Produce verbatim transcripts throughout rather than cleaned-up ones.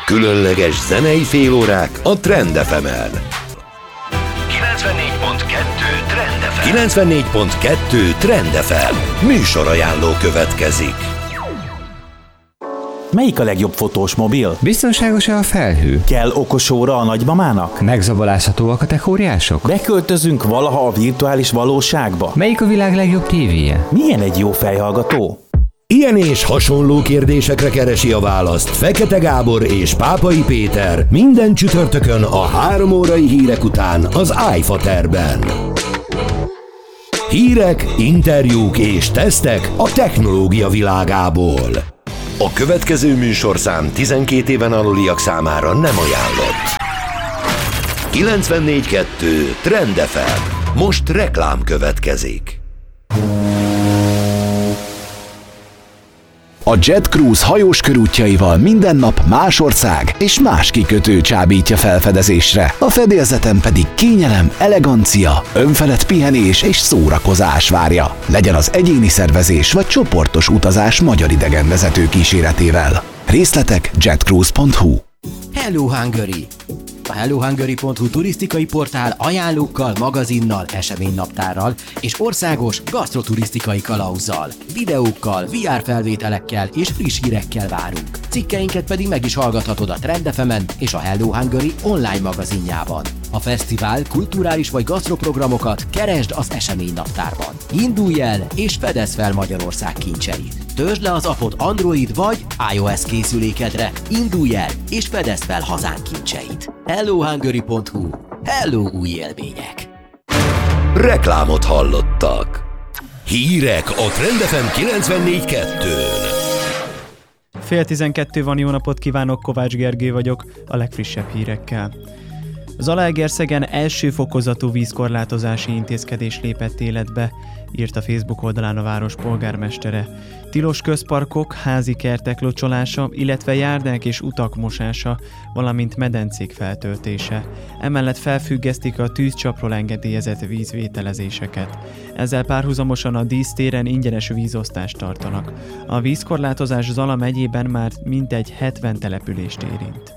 Különleges zenei félórák a Trend ef emen. kilencvennégy pont kettő Trend ef em. kilencvennégy pont kettő Trend ef em. Műsorajánló következik. Melyik a legjobb fotós mobil? Biztonságos-e a felhő? Kell okos óra a nagymamának? Megzabolázhatóak a techóriások? Beköltözünk valaha a virtuális valóságba? Melyik a világ legjobb tévéje? Milyen egy jó fejhallgató? Ilyen és hasonló kérdésekre keresi a választ Fekete Gábor és Pápai Péter minden csütörtökön a három órai hírek után az iFaterben. Hírek, interjúk és tesztek a technológia világából. A következő műsorszám tizenkét éven aluliak számára nem ajánlott. kilencvennégy pont kettő Trend ef em. Most reklám következik. A Jet Cruise hajós körútjaival minden nap más ország és más kikötő csábítja felfedezésre. A fedélzeten pedig kényelem, elegancia, önfelett pihenés és szórakozás várja. Legyen az egyéni szervezés vagy csoportos utazás magyar idegenvezető kíséretével. Részletek jetcruise pont hu. Hello Hungary! A hello hungary pont hu turisztikai portál ajánlókkal, magazinnal, eseménynaptárral és országos gasztroturisztikai kalauzzal, videókkal, vé er felvételekkel és friss hírekkel várunk. Cikkeinket pedig meg is hallgathatod a Trend ef emen és a Hello Hungary online magazinjában. A fesztivál, kulturális vagy gasztroprogramokat keresd az eseménynaptárban. Indulj el és fedezd fel Magyarország kincseit. Töltsd le az appot Android vagy iOS készülékedre. Indulj el és fedezd fel hazánk kincseit. hello hungary pont hu. Hello új élmények! Reklámot hallottak. Hírek a Trend ef em kilencvennégy pont kettőn. Fél tizenkettő van, jó napot kívánok, Kovács Gergő vagyok a legfrissebb hírekkel. Zalaegerszegen első fokozatú vízkorlátozási intézkedés lépett életbe, írt a Facebook oldalán a város polgármestere. Tilos közparkok, házi kertek locsolása, illetve járdák és utak mosása, valamint medencék feltöltése. Emellett felfüggesztik a tűzcsapról engedélyezett vízvételezéseket. Ezzel párhuzamosan a dísztéren ingyenes vízosztást tartanak. A vízkorlátozás Zala megyében már mintegy hetven települést érint.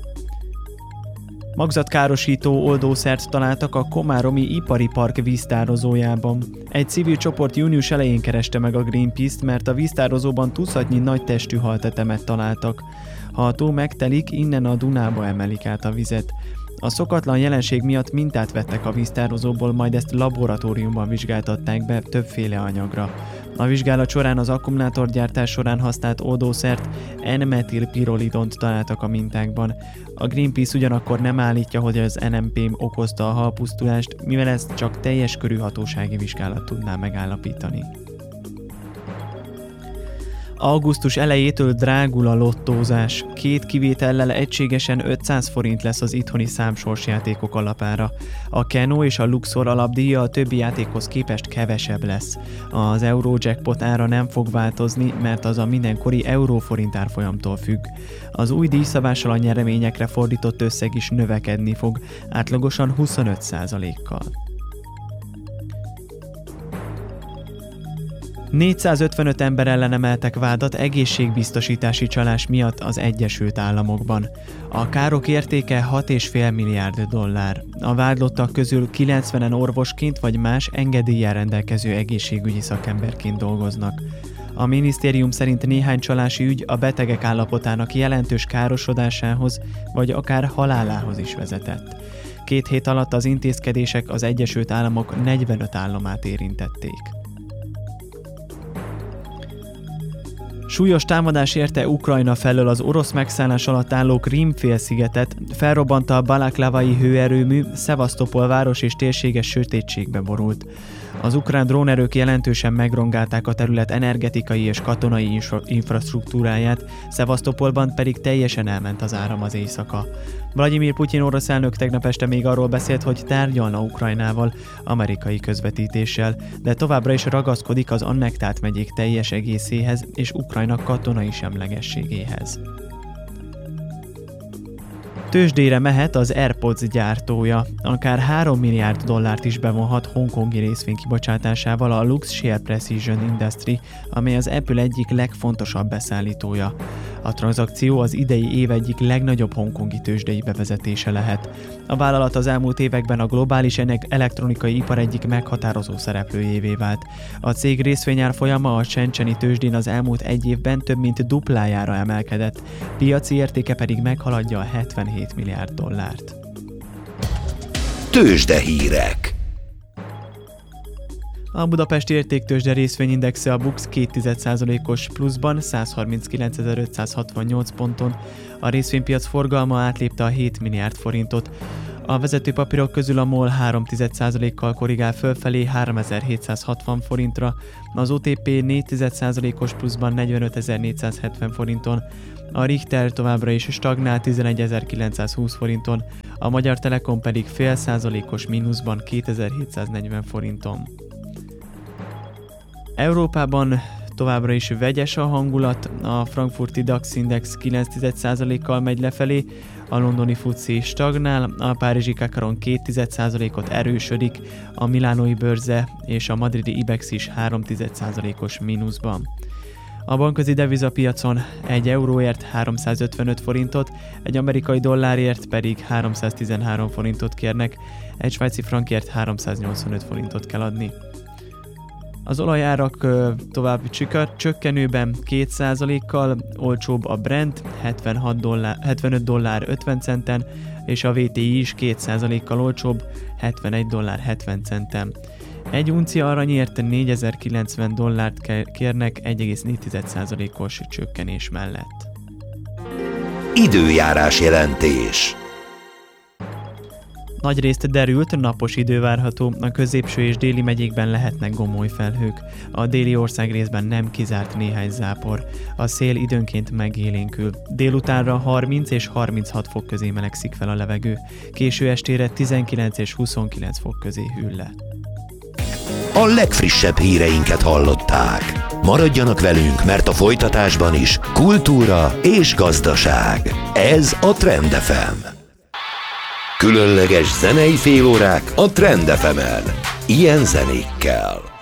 Magzatkárosító oldószert találtak a komáromi ipari park víztározójában. Egy civil csoport június elején kereste meg a Greenpeace-t, mert a víztározóban tucatnyi nagy testű haltetemet találtak. Ha a tó megtelik, innen a Dunába emelik át a vizet. A szokatlan jelenség miatt mintát vettek a víztározóból, majd ezt laboratóriumban vizsgáltatták be többféle anyagra. A vizsgálat során az akkumulátorgyártás során használt oldószert N-metilpirolidont találtak a mintákban. A Greenpeace ugyanakkor nem állítja, hogy az en em pé okozta a halpusztulást, mivel ezt csak teljes körű hatósági vizsgálat tudná megállapítani. Augusztus elejétől drágul a lottózás. Két kivétellel egységesen ötszáz forint lesz az itthoni számsorsjátékok alapára. A Keno és a Luxor alapdíja a többi játékhoz képest kevesebb lesz. Az Eurojackpot ára nem fog változni, mert az a mindenkori euró-forint árfolyamtól függ. Az új díjszabással a nyereményekre fordított összeg is növekedni fog, átlagosan huszonöt százalékkal. négyszázötvenöt ember ellen emeltek vádat egészségbiztosítási csalás miatt az Egyesült Államokban. A károk értéke hat egész öt milliárd dollár. A vádlottak közül kilencvenen orvosként vagy más engedéllyel rendelkező egészségügyi szakemberként dolgoznak. A minisztérium szerint néhány csalási ügy a betegek állapotának jelentős károsodásához vagy akár halálához is vezetett. Két hét alatt az intézkedések az Egyesült Államok negyvenöt államát érintették. Súlyos támadás érte Ukrajna felől az orosz megszállás alatt álló Krím-félszigetet, felrobbant a balaklavai hőerőmű, Szevasztopol város és térséges sötétségbe borult. Az ukrán drónerők jelentősen megrongálták a terület energetikai és katonai infra- infrastruktúráját, Szevasztopolban pedig teljesen elment az áram az éjszaka. Vladimir Putyin orosz elnök tegnap este még arról beszélt, hogy tárgyalna Ukrajnával amerikai közvetítéssel, de továbbra is ragaszkodik az annektált megyék teljes egészéhez és Ukrajna katonai semlegességéhez. Tőzsdére mehet az AirPods gyártója. Akár három milliárd dollárt is bevonhat hongkongi részvény kibocsátásával a Luxshare Precision Industry, amely az Apple egyik legfontosabb beszállítója. A tranzakció az idei év egyik legnagyobb hongkongi tőzsdei bevezetése lehet. A vállalat az elmúlt években a globális elektronikai ipar egyik meghatározó szereplőjévé vált. A cég részvényárfolyama a Shenzheni tőzsdén az elmúlt egy évben több mint duplájára emelkedett, piaci értéke pedig meghaladja a hetvenhét milliárd dollárt. Tőzsdehírek. A Budapesti Értéktőzsde részvényindexe a BUX két egész egy százalékos pluszban száz harminckilencezer-ötszázhatvannyolc ponton, a részvénypiac forgalma átlépte a hét milliárd forintot. A vezető papírok közül a MOL három egész egy százalékkal korrigál fölfelé háromezer-hétszázhatvan forintra, az o té pé négy egész egy százalékos pluszban negyvenötezer-négyszázhetven forinton, a Richter továbbra is stagnál tizenegyezer-kilencszázhúsz forinton, a Magyar Telekom pedig fél százalékos mínuszban kétezer-hétszáznegyven forinton. Európában továbbra is vegyes a hangulat, a frankfurti DAX Index kilenc egész egy százalékkal megy lefelé, a londoni futszi stagnál, a párizsi Kakaron két egész egy százalékot erősödik, a milánói bőrze és a madridi Ibex is három egész egy százalékos mínuszban. A bankközi devizapiacon egy euróért háromszázötvenöt forintot, egy amerikai dollárért pedig háromszáztizenhárom forintot kérnek, egy svájci frankért háromszáznyolcvanöt forintot kell adni. Az olajárak további csökkenőben két százalékkal, olcsóbb a Brent hetvenhat dollár, hetvenöt dollár ötven centen, és a vé té i is két százalékkal olcsóbb, hetvenegy dollár hetven centen. Egy uncia aranyért négyezer-kilencven dollárt kérnek egy egész négy százalékos csökkenés mellett. Időjárás jelentés. Nagyrészt derült, napos idő várható, a középső és déli megyékben lehetnek gomoly felhők. A déli országrészben nem kizárt néhány zápor. A szél időnként megélénkül. Délutánra harminc és harminchat fok közé melegszik fel a levegő. Késő estére tizenkilenc és huszonkilenc fok közé hűl le. A legfrissebb híreinket hallották. Maradjanak velünk, mert a folytatásban is kultúra és gazdaság. Ez a Trend ef em. Különleges zenei félórák a Trend ef emen. Ilyen zenékkel.